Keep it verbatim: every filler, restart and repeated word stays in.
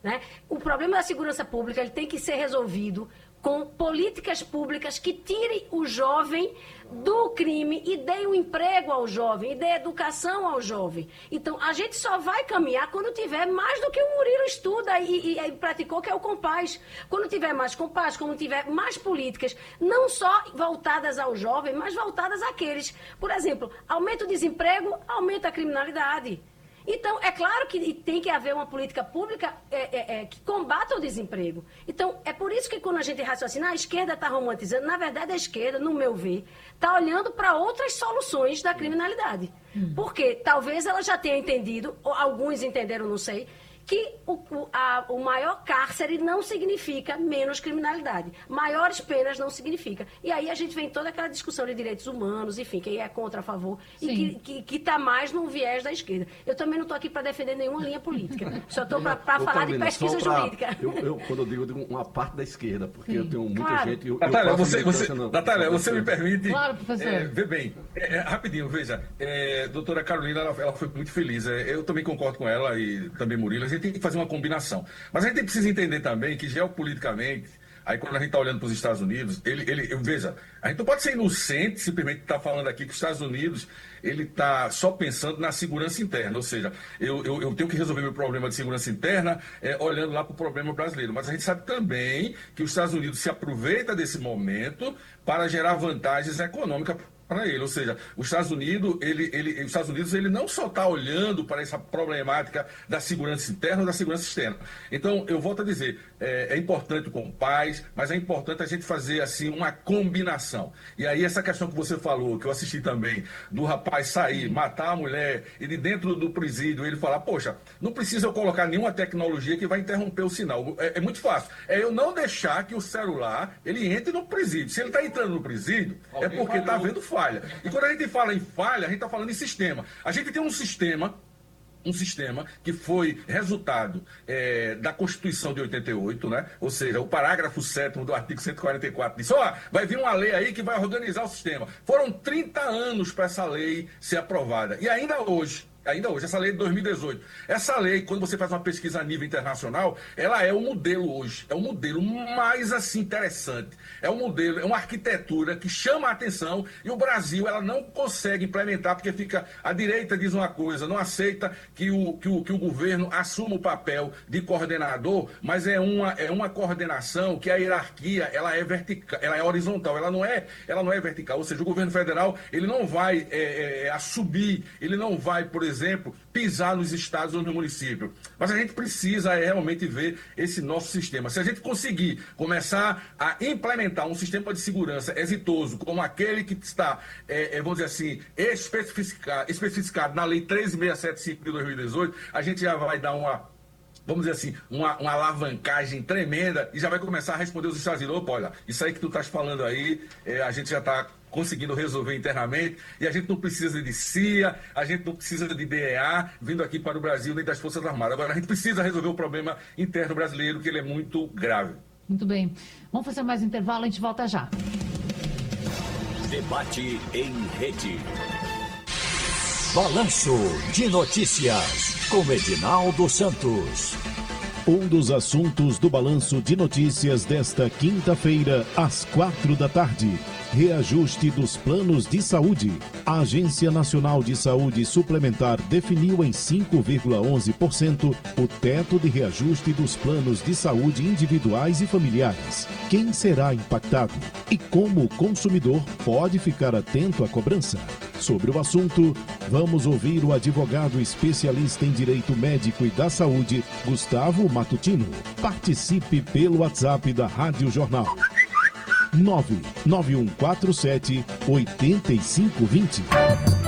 né? O problema da segurança pública ele tem que ser resolvido com políticas públicas que tirem o jovem do crime e deem um emprego ao jovem, e deem educação ao jovem. Então, a gente só vai caminhar quando tiver mais do que o Murilo estuda e, e, e praticou, que é o Compaz. Quando tiver mais Compaz, quando tiver mais políticas, não só voltadas ao jovem, mas voltadas àqueles. Por exemplo, aumenta o desemprego, aumenta a criminalidade. Então, é claro que tem que haver uma política pública é, é, é, que combata o desemprego. Então, é por isso que quando a gente raciocina, a esquerda está romantizando. Na verdade, a esquerda, no meu ver, está olhando para outras soluções da criminalidade. Hum. Porque talvez ela já tenha entendido, ou alguns entenderam, não sei, que o, o, a, o maior cárcere não significa menos criminalidade. Maiores penas não significa. E aí a gente vem toda aquela discussão de direitos humanos, enfim, quem é contra, a favor, Sim. e que está mais no viés da esquerda. Eu também não estou aqui para defender nenhuma linha política. Só estou para falar Carolina, de pesquisa pra, jurídica. Eu, eu, quando eu digo, eu digo uma parte da esquerda, porque Sim. eu tenho muita claro. gente... Eu, Natália, eu você, você, no, Natália você me permite... Claro, professor. É, vê bem, é, é, rapidinho, veja. É, doutora Carolina, ela, ela foi muito feliz. É, eu também concordo com ela e também Murilo. A gente tem que fazer uma combinação. Mas a gente precisa entender também que geopoliticamente, aí quando a gente está olhando para os Estados Unidos, ele, ele, veja, a gente não pode ser inocente simplesmente estar falando aqui que os Estados Unidos ele está só pensando na segurança interna, ou seja, eu, eu, eu tenho que resolver meu problema de segurança interna é, olhando lá para o problema brasileiro. Mas a gente sabe também que os Estados Unidos se aproveita desse momento para gerar vantagens econômicas para ele, ou seja, os Estados Unidos, ele, ele, os Estados Unidos, ele não só está olhando para essa problemática da segurança interna ou da segurança externa. Então, eu volto a dizer, é, é importante com paz, mas é importante a gente fazer assim uma combinação. E aí essa questão que você falou, que eu assisti também, do rapaz sair, matar a mulher, e de dentro do presídio ele falar, poxa, não precisa eu colocar nenhuma tecnologia que vai interromper o sinal. É, é muito fácil. É eu não deixar que o celular ele entre no presídio. Se ele está entrando no presídio, é porque está havendo falha. E quando a gente fala em falha, a gente está falando em sistema. A gente tem um sistema, um sistema que foi resultado é, da Constituição de oitenta e oito, né? Ou seja, o parágrafo sétimo do artigo cento e quarenta e quatro diz, ó, vai vir uma lei aí que vai organizar o sistema. Foram trinta anos para essa lei ser aprovada. E ainda hoje, ainda hoje, essa lei de dois mil e dezoito. Essa lei, quando você faz uma pesquisa a nível internacional, ela é o modelo hoje, é o modelo mais assim interessante. É um modelo, é uma arquitetura que chama a atenção e o Brasil, ela não consegue implementar porque fica, a direita diz uma coisa, não aceita que o, que o, que o governo assuma o papel de coordenador, mas é uma, é uma coordenação que a hierarquia, ela é vertical, ela é horizontal, ela não é, ela não é vertical. Ou seja, o governo federal, ele não vai é, é, assumir, ele não vai, por exemplo, exemplo, pisar nos estados ou no município. Mas a gente precisa realmente ver esse nosso sistema. Se a gente conseguir começar a implementar um sistema de segurança exitoso, como aquele que está, é, é, vamos dizer assim, especificado, especificado na Lei treze mil seiscentos e setenta e cinco de dois mil e dezoito, a gente já vai dar uma, vamos dizer assim, uma, uma alavancagem tremenda e já vai começar a responder os estados. Opa, olha, isso aí que tu estás falando aí, é, a gente já está conseguindo resolver internamente, e a gente não precisa de C I A, a gente não precisa de D E A vindo aqui para o Brasil, nem das Forças Armadas. Agora, a gente precisa resolver o problema interno brasileiro, que ele é muito grave. Muito bem. Vamos fazer mais intervalo, a gente volta já. Debate em rede. Balanço de Notícias, com Edinaldo Santos. Um dos assuntos do Balanço de Notícias desta quinta-feira, às quatro da tarde. Reajuste dos planos de saúde. A Agência Nacional de Saúde Suplementar definiu em cinco vírgula onze por cento o teto de reajuste dos planos de saúde individuais e familiares. Quem será impactado? E como o consumidor pode ficar atento à cobrança? Sobre o assunto, vamos ouvir o advogado especialista em direito médico e da saúde, Gustavo Matutino. Participe pelo WhatsApp da Rádio Jornal. nove nove um quatro sete oito cinco dois zero